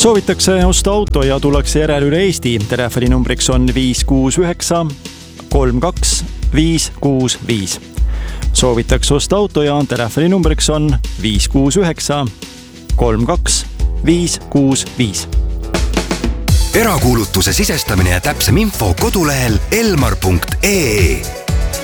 Soovitakse osta auto ja tullakse järel üle Eesti. Telefoninumbriks on 569 32 565. Soovitakse osta auto ja telefoninumbriks on 569 32 565. Erakuulutuse sisestamine ja täpsem info kodulehel elmar.ee.